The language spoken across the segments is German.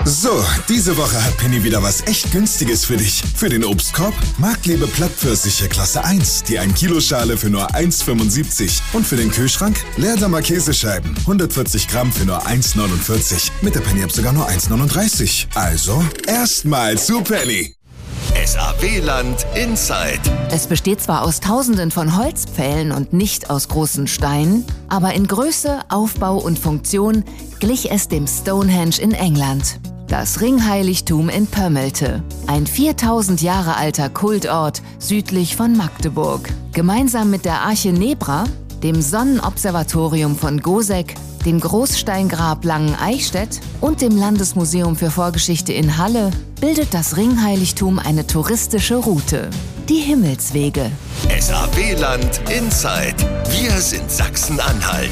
So, diese Woche hat Penny wieder was echt Günstiges für dich. Für den Obstkorb Marktliebe Plattpfirsiche Klasse 1, die 1 Kilo Schale für nur 1,75. Und für den Kühlschrank Leerdammer Käsescheiben, 140 Gramm für nur 1,49. Mit der Penny-App sogar nur 1,39. Also, erstmal zu Penny. SAW-Land Inside. Es besteht zwar aus Tausenden von Holzpfählen und nicht aus großen Steinen, aber in Größe, Aufbau und Funktion glich es dem Stonehenge in England. Das Ringheiligtum in Pömmelte, ein 4000 Jahre alter Kultort südlich von Magdeburg. Gemeinsam mit der Arche Nebra, dem Sonnenobservatorium von Goseck, dem Großsteingrab Langen-Eichstätt und dem Landesmuseum für Vorgeschichte in Halle bildet das Ringheiligtum eine touristische Route. Die Himmelswege. SAW-Land Inside. Wir sind Sachsen-Anhalt.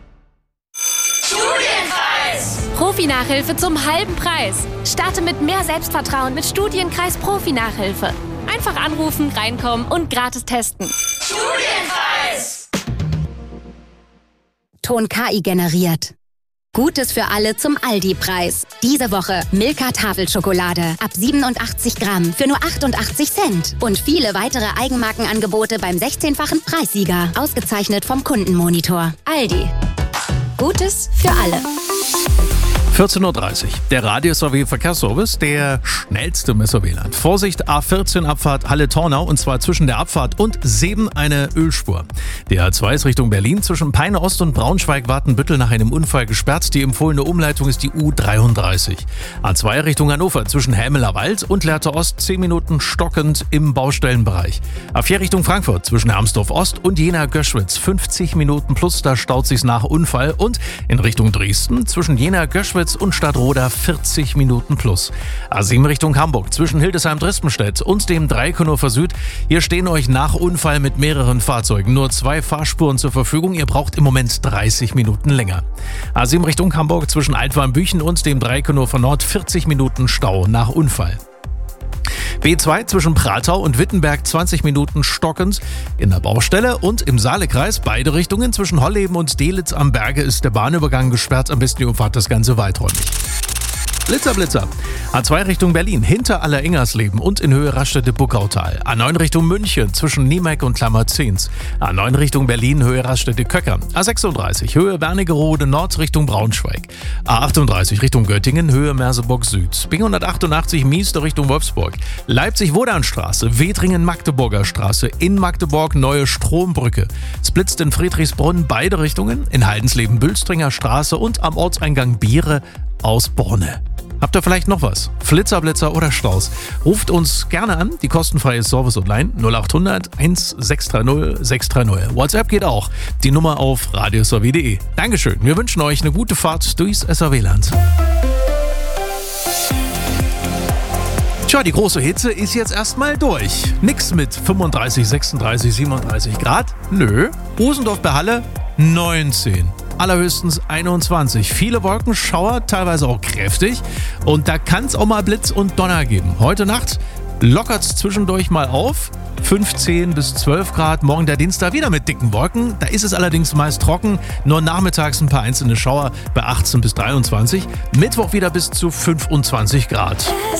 Studienkreis! Profi-Nachhilfe zum halben Preis. Starte mit mehr Selbstvertrauen mit Studienkreis Profi-Nachhilfe. Einfach anrufen, reinkommen und gratis testen. Studienkreis! Ton KI generiert. Gutes für alle zum Aldi-Preis. Diese Woche Milka Tafelschokolade ab 87 Gramm für nur 88 Cent. Und viele weitere Eigenmarkenangebote beim 16-fachen Preissieger. Ausgezeichnet vom Kundenmonitor. Aldi. Gutes für alle. 14.30 Uhr. Der Radio-SAW-Verkehrsservice, der schnellste im SAW-Land. Vorsicht, A14 Abfahrt Halle-Tornau, und zwar zwischen der Abfahrt und Seeben eine Ölspur. Die A2 ist Richtung Berlin. Zwischen Peine Ost und Braunschweig-Wartenbüttel nach einem Unfall gesperrt. Die empfohlene Umleitung ist die U33. A2 Richtung Hannover zwischen Hämeler Wald und Lehrte Ost 10 Minuten stockend im Baustellenbereich. A4 Richtung Frankfurt zwischen Hermsdorf Ost und Jena-Göschwitz 50 Minuten plus, da staut sich's nach Unfall. Und in Richtung Dresden zwischen Jena-Göschwitz und Stadtroda 40 Minuten plus. A7 Richtung Hamburg zwischen Hildesheim-Dresdenstedt und dem Dreikonurfer Süd. Hier stehen euch nach Unfall mit mehreren Fahrzeugen nur 2 Fahrspuren zur Verfügung. Ihr braucht im Moment 30 Minuten länger. A7 Richtung Hamburg zwischen Altwarmbüchen und dem Dreikonurfer Nord 40 Minuten Stau nach Unfall. B2 zwischen Prahltau und Wittenberg 20 Minuten stockend in der Baustelle, und im Saalekreis beide Richtungen zwischen Holleben und Delitzsch am Berge ist der Bahnübergang gesperrt. Am besten ihr umfahrt das Ganze weiträumig. Blitzer, Blitzer. A2 Richtung Berlin, hinter Aller-Ingersleben und in Höhe Raststätte-Buckautal. A9 Richtung München, zwischen Niemeck und Klammerzehns. A9 Richtung Berlin, Höhe Raststätte-Köcker. A36, Höhe Wernigerode Nord Richtung Braunschweig. A38 Richtung Göttingen, Höhe Merseburg Süd. B188 Mieste Richtung Wolfsburg. Leipzig-Wodanstraße, Wedringen-Magdeburger Straße, in Magdeburg Neue Strombrücke. Splitzt in Friedrichsbrunn beide Richtungen, in Haldensleben-Bülstringer Straße und am Orteingang Biere aus Borne. Habt ihr vielleicht noch was? Flitzer, Blitzer oder Staus? Ruft uns gerne an, die kostenfreie Service-Hotline 0800 1630 630. WhatsApp geht auch. Die Nummer auf radiosaw.de. Dankeschön, wir wünschen euch eine gute Fahrt durchs SAW-Land. Tja, die große Hitze ist jetzt erstmal durch. Nix mit 35, 36, 37 Grad. Nö. Rosendorf bei Halle 19. Allerhöchstens 21. Viele Wolkenschauer, teilweise auch kräftig. Und da kann es auch mal Blitz und Donner geben. Heute Nacht lockert es zwischendurch mal auf. 15 bis 12 Grad. Morgen der Dienstag wieder mit dicken Wolken. Da ist es allerdings meist trocken. Nur nachmittags ein paar einzelne Schauer bei 18 bis 23. Mittwoch wieder bis zu 25 Grad.